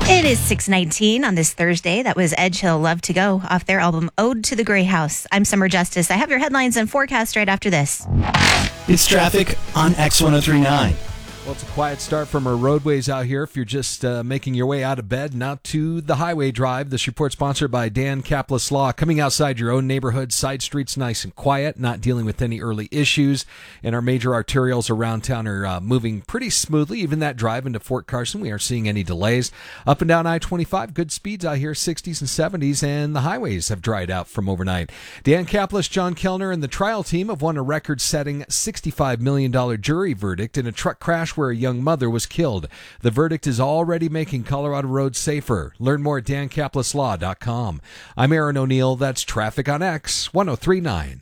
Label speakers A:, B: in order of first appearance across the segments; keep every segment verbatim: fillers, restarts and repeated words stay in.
A: It is six nineteen on this Thursday. That was Edge Hill, Love to Go, off their album Ode to the Grey House. I'm Summer Justice. I have your headlines and forecast right after this.
B: It's traffic on X ten thirty-nine.
C: Well, it's a quiet start from our roadways out here. If you're just uh, making your way out of bed and out to the highway drive, this report sponsored by Dan Kaplan Law. Coming outside your own neighborhood, side streets nice and quiet, not dealing with any early issues. And our major arterials around town are uh, moving pretty smoothly. Even that drive into Fort Carson, we aren't seeing any delays. Up and down I twenty-five, good speeds out here, sixties and seventies, and the highways have dried out from overnight. Dan Kaplan, John Kellner, and the trial team have won a record-setting sixty-five million dollars jury verdict in a truck crash where a young mother was killed. The verdict is already making Colorado roads safer. Learn more at dan kaplan law dot com. I'm Aaron O'Neill. That's traffic on X ten thirty-nine.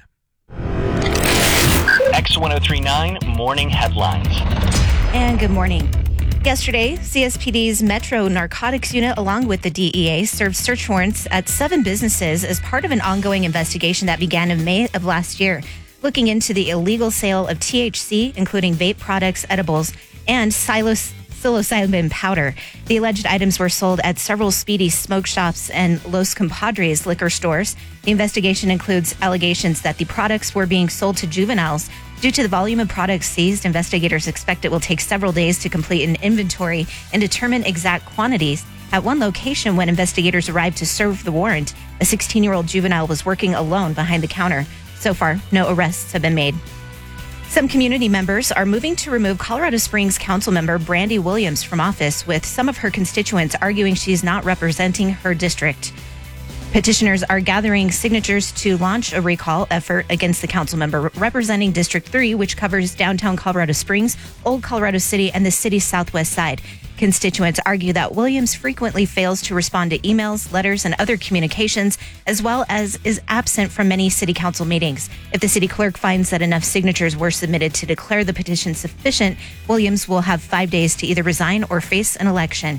D: X ten thirty-nine Morning Headlines.
A: And good morning. Yesterday, C S P D's Metro Narcotics Unit, along with the D E A, served search warrants at seven businesses as part of an ongoing investigation that began in May of last year, looking into the illegal sale of T H C, including vape products, edibles, and silos- psilocybin powder. The alleged items were sold at several Speedy smoke shops and Los Compadres liquor stores. The investigation includes allegations that the products were being sold to juveniles. Due to the volume of products seized, investigators expect it will take several days to complete an inventory and determine exact quantities. At one location, when investigators arrived to serve the warrant, a sixteen-year-old juvenile was working alone behind the counter. So far, no arrests have been made. Some community members are moving to remove Colorado Springs council member Brandy Williams from office, with some of her constituents arguing she's not representing her district. Petitioners are gathering signatures to launch a recall effort against the council member representing District three, which covers downtown Colorado Springs, Old Colorado City, and the city's southwest side. Constituents argue that Williams frequently fails to respond to emails, letters, and other communications, as well as is absent from many city council meetings. If the city clerk finds that enough signatures were submitted to declare the petition sufficient, Williams will have five days to either resign or face an election.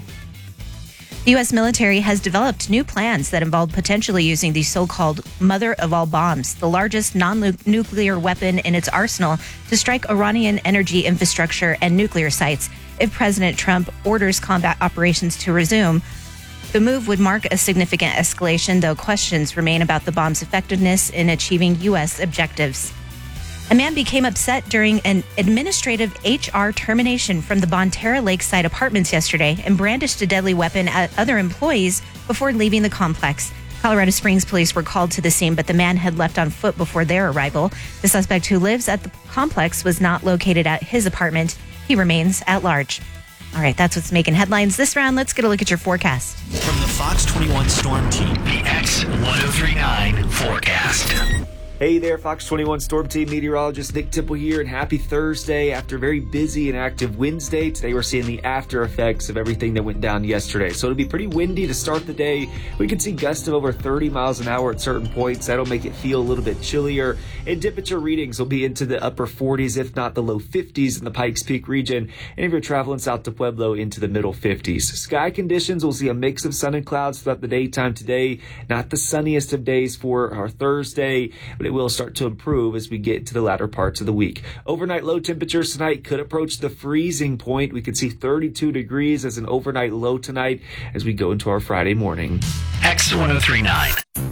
A: The U S military has developed new plans that involve potentially using the so-called mother of all bombs, the largest non-nuclear weapon in its arsenal, to strike Iranian energy infrastructure and nuclear sites. If President Trump orders combat operations to resume, the move would mark a significant escalation, though questions remain about the bomb's effectiveness in achieving U S objectives. A man became upset during an administrative H R termination from the Bonterra Lakeside Apartments yesterday and brandished a deadly weapon at other employees before leaving the complex. Colorado Springs police were called to the scene, but the man had left on foot before their arrival. The suspect, who lives at the complex, was not located at his apartment. He remains at large. All right, that's what's making headlines this round. Let's get a look at your forecast.
B: From the Fox twenty-one Storm Team,
D: The X ten thirty-nine Forecast.
E: Hey there, Fox twenty-one Storm Team meteorologist Nick Tipple here, and happy Thursday. After a very busy and active Wednesday, today we're seeing the after effects of everything that went down yesterday. So it'll be pretty windy to start the day. We can see gusts of over thirty miles an hour at certain points. That'll make it feel a little bit chillier. And temperature readings will be into the upper forties, if not the low fifties in the Pikes Peak region. And if you're traveling south to Pueblo, into the middle fifties. Sky conditions, we'll see a mix of sun and clouds throughout the daytime today. Not the sunniest of days for our Thursday, but it will start to improve as we get to the latter parts of the week. Overnight low temperatures tonight could approach the freezing point. We could see thirty-two degrees as an overnight low tonight as we go into our Friday morning.
D: X ten thirty-nine.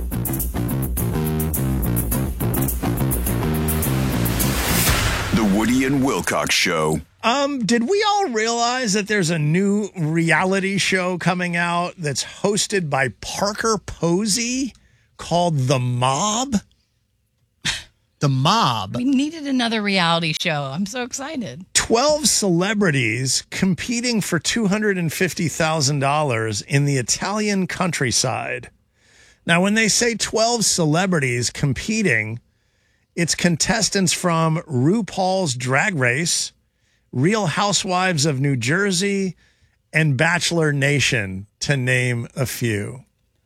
F: The Woody and Wilcox Show.
G: Um, did we all realize that there's a new reality show coming out that's hosted by Parker Posey called The Mob?
H: The Mob.
I: We needed another reality show. I'm so excited.
G: twelve celebrities competing for two hundred fifty thousand dollars in the Italian countryside. Now, when they say twelve celebrities competing, it's contestants from RuPaul's Drag Race, Real Housewives of New Jersey, and Bachelor Nation, to name a few.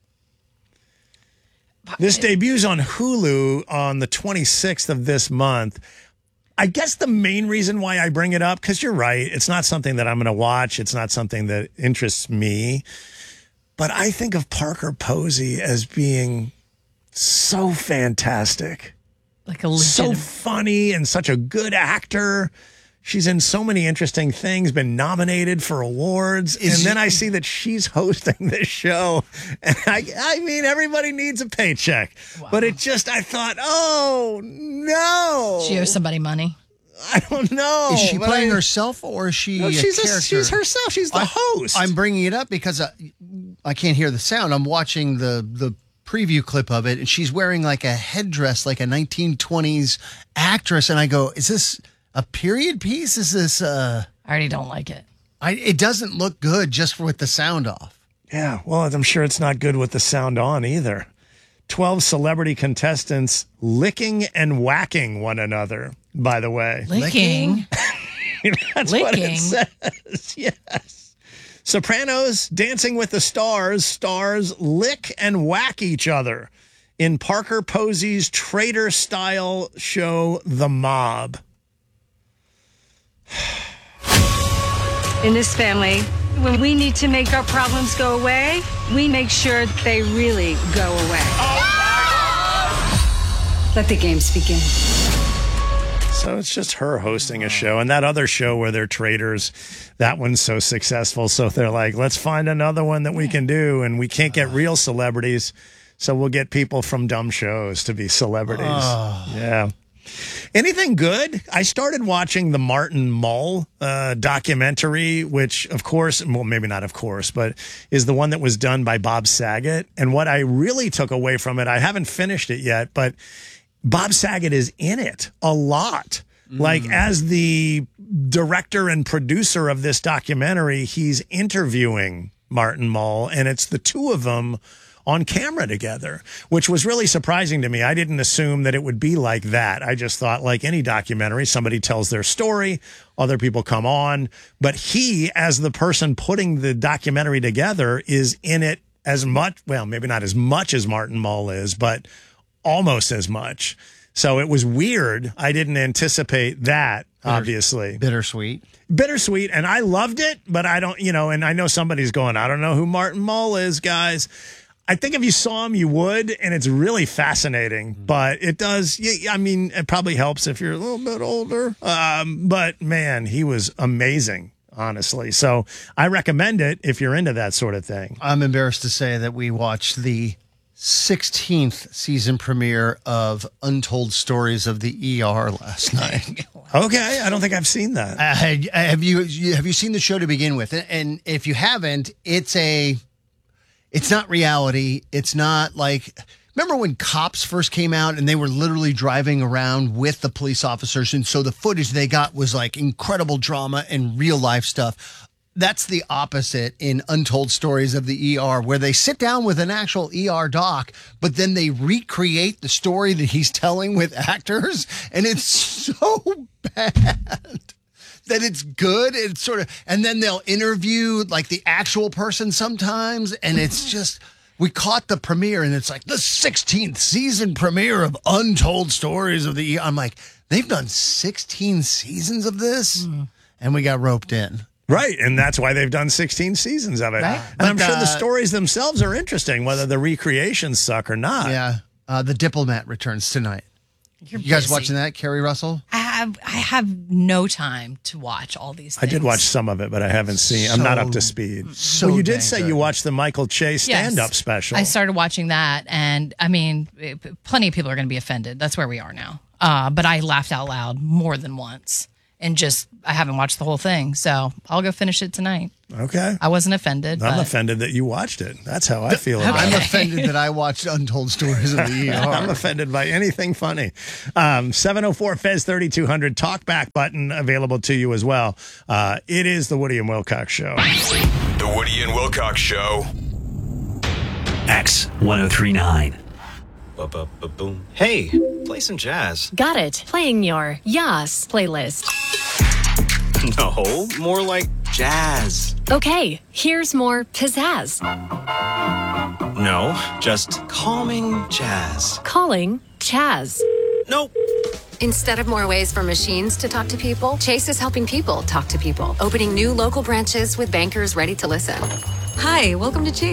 G: This debuts on Hulu on the twenty-sixth of this month. I guess the main reason why I bring it up, because you're right, it's not something that I'm going to watch. It's not something that interests me. But I think of Parker Posey as being so fantastic.
I: Like a
G: So
I: legitimate.
G: funny and such a good actor. She's in so many interesting things, been nominated for awards.
H: Is
G: and then
H: she-
G: I see that she's hosting this show. And I, I mean, everybody needs a paycheck.
I: Wow.
G: But it just, I thought, oh, no.
I: She owes somebody money.
G: I don't know.
H: Is she
G: but
H: playing
G: I-
H: herself or is she
G: No,
H: a
G: she's, a,
H: character?
G: she's herself. She's the
H: I-
G: host.
H: I'm bringing it up because I, I can't hear the sound. I'm watching the the preview clip of it, and she's wearing like a headdress, like a nineteen twenties actress. And I go, is this a period piece? Is this, uh,
I: I already don't like it.
H: I, it doesn't look good just with the sound off.
G: Yeah, well, I'm sure it's not good with the sound on either. twelve celebrity contestants licking and whacking one another, by the way.
I: Licking.
G: That's what it
I: Licking?
G: says. Yes. Sopranos, Dancing with the Stars, stars lick and whack each other in Parker Posey's traitor-style show, The Mob.
J: In this family, when we need to make our problems go away, we make sure they really go away. Let the games begin.
G: So it's just her hosting a show. And that other show where they're traitors, that one's so successful. So they're like, let's find another one that we can do. And we can't get real celebrities. So we'll get people from dumb shows to be celebrities. Yeah. Anything good? I started watching the Martin Mull uh, documentary, which, of course, well, maybe not of course, but is the one that was done by Bob Saget. And what I really took away from it, I haven't finished it yet, but Bob Saget is in it a lot. Mm. Like, as the director and producer of this documentary, he's interviewing Martin Mull, and it's the two of them on camera together, which was really surprising to me. I didn't assume that it would be like that. I just thought, like any documentary, somebody tells their story, other people come on, but he, as the person putting the documentary together, is in it as much, well, maybe not as much as Martin Mull is, but almost as much. So it was weird. I didn't anticipate that, obviously.
H: Bittersweet.
G: Bittersweet, and I loved it, but I don't, you know, and I know somebody's going, I don't know who Martin Mull is, guys. I think if you saw him, you would, and it's really fascinating. But it does, I mean, it probably helps if you're a little bit older. Um, but, man, he was amazing, honestly. So I recommend it if you're into that sort of thing.
H: I'm embarrassed to say that we watched the sixteenth season premiere of Untold Stories of the E R last night.
G: Okay, I don't think I've seen that.
H: Uh, have you have you seen the show to begin with? And if you haven't, it's a... It's not reality. It's not like, remember when Cops first came out and they were literally driving around with the police officers, and so the footage they got was like incredible drama and real life stuff. That's the opposite in Untold Stories of the E R, where they sit down with an actual E R doc, but then they recreate the story that he's telling with actors, and it's so bad that it's good. It's sort of, and then they'll interview like the actual person sometimes. And it's just, we caught the premiere and it's like the sixteenth season premiere of Untold Stories of the E R. I'm like, they've done sixteen seasons of this, mm. and we got roped in.
G: Right. And that's why they've done sixteen seasons of it.
H: Right.
G: And
H: But,
G: I'm sure
H: uh,
G: the stories themselves are interesting, whether the recreations suck or not.
H: Yeah. Uh, the Diplomat returns tonight.
I: You're
H: you guys
I: busy.
H: watching that, Carrie Russell?
I: I have I have no time to watch all these
G: I
I: things.
G: did watch some of it, but I haven't seen. I'm not up to speed.
H: So
G: well, you did
H: dang
G: say
H: good.
G: you watched the Michael Che stand-up
I: Yes.
G: special.
I: I started watching that, and I mean, it- plenty of people are going to be offended. That's where we are now. Uh, but I laughed out loud more than once, and just I haven't watched the whole thing, so I'll go finish it tonight.
G: Okay.
I: I wasn't offended.
G: I'm
I: but
G: offended that you watched it. That's how I feel about
H: I'm
G: it.
H: offended that I watched Untold Stories of the E R.
G: I'm offended by anything funny. Um, seven oh four Fez thirty-two hundred talkback button available to you as well. Uh, it is the Woody and Wilcox Show.
F: The Woody and Wilcox Show.
B: X one oh three nine.
K: Ba-ba-ba-boom. Hey, play some jazz.
L: Got it. Playing your Yas playlist.
K: No, more like jazz.
L: Okay, here's more pizzazz.
K: No, just calming jazz.
L: Calling Chaz.
K: Nope.
M: Instead of more ways for machines to talk to people, Chase is helping people talk to people, opening new local branches with bankers ready to listen. Hi, welcome to Chase.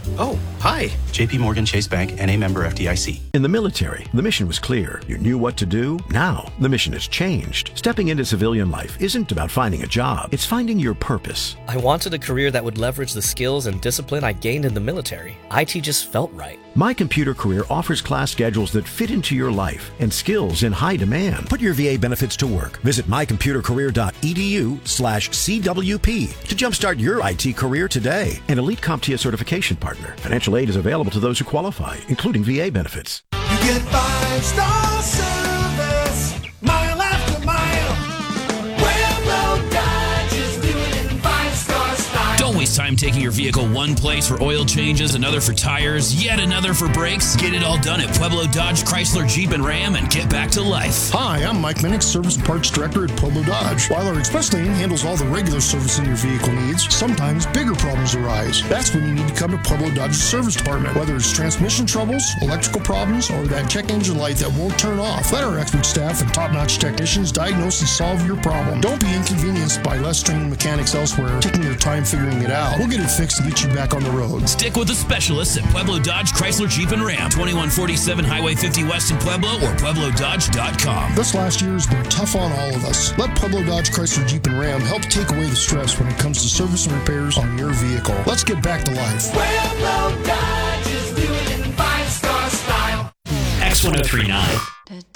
K: Oh, hi. J P Morgan Chase Bank, N A member F D I C.
N: In the military, the mission was clear. You knew what to do. Now, the mission has changed. Stepping into civilian life isn't about finding a job. It's finding your purpose.
O: I wanted a career that would leverage the skills and discipline I gained in the military. I T just felt right.
N: My Computer Career offers class schedules that fit into your life and skills in high demand.
P: Put your V A benefits to work. Visit mycomputercareer.edu slash CWP to jumpstart your I T career today.
N: An Elite CompTIA certification partner. Financial aid is available to those who qualify, including V A benefits.
Q: You get five-star service, mile after mile. Pueblo Dodge is doing it in five-star style.
R: Don't waste time taking your vehicle one place for oil changes, another for tires, yet another for brakes. Get it all done at Pueblo Dodge, Chrysler, Jeep, and Ram and get back to life.
S: Hi, I'm Mike Minnick, Service and Parts Director at Pueblo Dodge. While our express lane handles all the regular servicing your vehicle needs, sometimes bigger problems arise. That's when you need to come to Pueblo Dodge's service department. Whether it's transmission troubles, electrical problems, or that check engine light that won't turn off, let our expert staff and top-notch technicians diagnose and solve your problem. Don't be inconvenienced by less trained mechanics elsewhere taking their time figuring it out. We'll get it fixed to get you back on the road.
R: Stick with the specialists at Pueblo Dodge, Chrysler, Jeep, and Ram. twenty-one forty-seven Highway fifty West in Pueblo or Pueblo Dodge dot com.
S: This last year has been tough on all of us. Let Pueblo Dodge, Chrysler, Jeep, and Ram help take away the stress when it comes to service and repairs on your vehicle. Let's get back to life.
Q: Pueblo Dodge is doing it in five-star style.
B: X ten thirty-nine.